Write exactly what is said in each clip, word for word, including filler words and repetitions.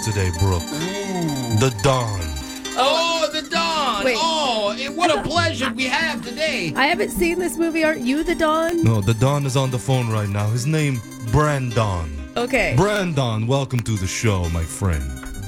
today, Brooke. Ooh. The Dawn. Oh, the Dawn. Wait. Oh, it- what a pleasure we have today. I haven't seen this movie. Aren't you the Dawn? No, the Dawn is on the phone right now. His name, Brandon. Okay. Brandon, welcome to the show, my friend.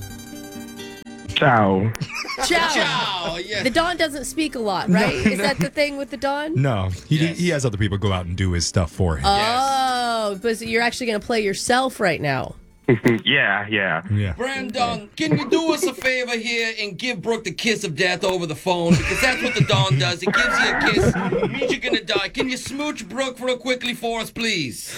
Ciao. Ciao. Ciao. Yes. The Dawn doesn't speak a lot, right? Is that the thing with the Dawn? No, he Yes. he has other people go out and do his stuff for him. Oh, but so you're actually going to play yourself right now. yeah, yeah. yeah. Brandon, can you do us a favor here and give Brooke the kiss of death over the phone? Because that's what the Dawn does. It gives you a kiss. It means you're going to die. Can you smooch Brooke real quickly for us, please?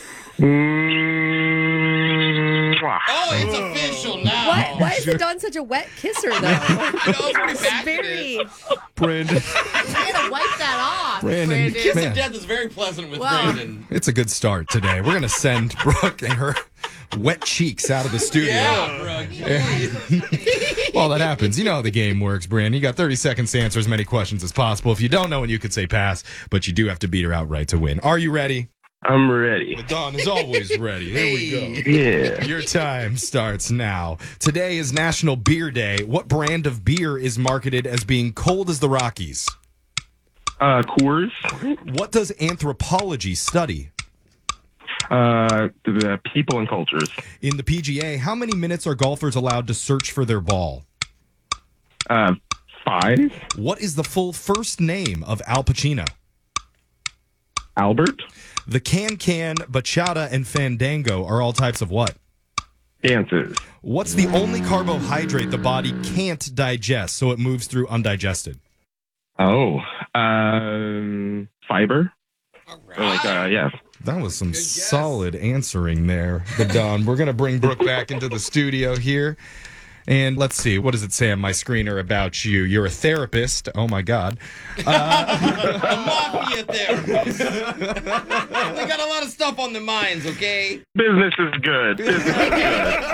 Mwah. Oh, it's official now. Why, why is the Dawn such a wet kisser, though? You know, it's pretty It's passionate. very... Brandon, You gotta wipe that off, Brandon, Kiss man, of death is very pleasant with Wow. Brandon. it's a good start today. We're gonna send Brooke and her wet cheeks out of the studio. Yeah, Brooke. While that happens, you know how the game works, Brandon. You got thirty seconds to answer as many questions as possible. If you don't know, and you could say pass, but you do have to beat her outright to win. Are you ready? I'm ready. The Dawn is always ready. Here we go. Yeah. Your time starts now. Today is National Beer Day. What brand of beer is marketed as being cold as the Rockies? Uh, Coors. What does anthropology study? Uh, the people and cultures. In the P G A, how many minutes are golfers allowed to search for their ball? Uh, five. What is the full first name of Al Pacino? Albert. The can-can, bachata, and fandango are all types of what? Dances. What's the only carbohydrate the body can't digest, so it moves through undigested? Oh. Um, fiber. All Or like, right. uh, yeah. That was some guess. solid answering there, the Don. We're going to bring Brooke back into the studio here. And let's see, what does it say on my screener about you? You're a therapist. Oh, my God. A mafia therapist. They got a lot of stuff on their minds, okay? Business is good. Business is good.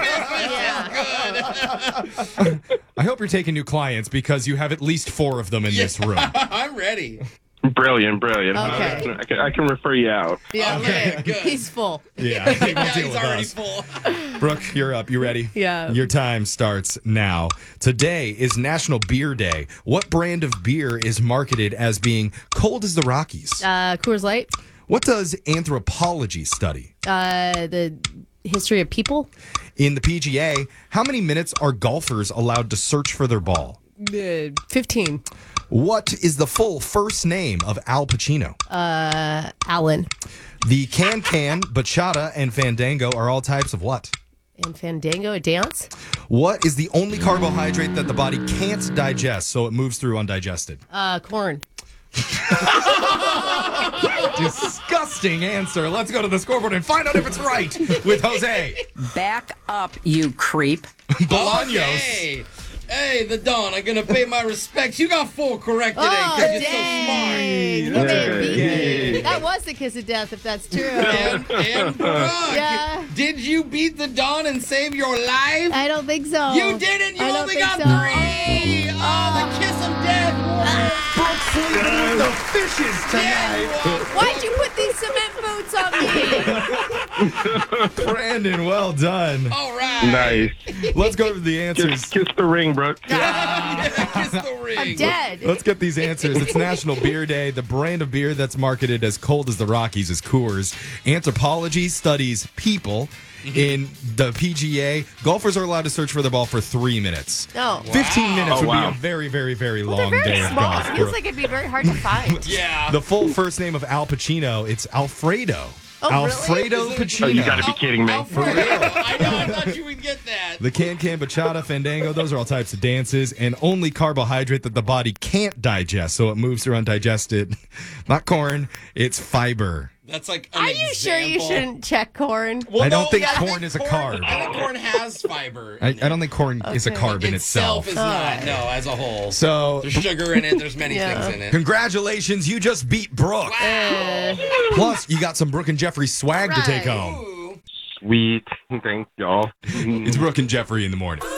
Good. I hope you're taking new clients because you have at least four of them in this room. I'm ready. Brilliant, brilliant. Okay. I can, I can refer you out. Yeah, Okay, good. He's full. Yeah, I think we'll Yeah, deal he's with already us. full. Brooke, you're up. You ready? Yeah. Your time starts now. Today is National Beer Day. What brand of beer is marketed as being cold as the Rockies? Uh, Coors Light. What does anthropology study? Uh, the history of people. In the P G A, how many minutes are golfers allowed to search for their ball? Uh, Fifteen. What is the full first name of Al Pacino? Uh, Alan The can-can, bachata, and fandango are all types of what? and Fandango. A dance. What is the only carbohydrate that the body can't digest, so it moves through undigested? Uh, corn. Disgusting answer. Let's go to the scoreboard and find out if it's right with Jose Back up, you creep. Bolaños. Okay. Hey, the Dawn, I'm going to pay my respects. You got four correct today Oh, because you're dang. You That's made good. me. Yay. That was the kiss of death, if that's true. so smart. And, and Brooke, Yeah. did you beat the Dawn and save your life? I don't think so. You didn't. You I don't only think got so. three. Oh, the kiss of death. the fishes Yeah, Why'd you put these cement boots on me? Brandon, well done. all right. Nice. Let's go to the answers. Kiss, kiss the ring, Brooke. Yeah, kiss the ring. I'm dead. Let's get these answers. It's National Beer Day. The brand of beer that's marketed as cold as the Rockies is Coors. Anthropology studies people. In the P G A, golfers are allowed to search for the ball for three minutes. No. fifteen minutes Oh, would wow. be a very, very, very Well, long they're very day of small. golf. It feels Brooke. like it'd be very hard to find. Yeah. The full first name of Al Pacino, it's Alfredo. Oh, really? Alfredo Is it- Pacino. Oh, you gotta be kidding me. Alfredo. I know. I thought you would get that. The can-can, bachata, fandango, those are all types of dances, and only carbohydrate that the body can't digest, so it moves through undigested. Not corn, it's fiber. That's like an Are you sure you example. shouldn't check corn? Well, I don't no, think yeah, I corn is a carb. I think corn has fiber. I, I don't think corn is a Okay. carb in itself itself. is not. No, as a whole. So, There's sugar in it. There's many Yeah. things in it. congratulations, you just beat Brooke. Uh, Plus, you got some Brooke and Jeffrey swag to take Right. home. Ooh. Sweet. Thank y'all. It's Brooke and Jeffrey in the morning.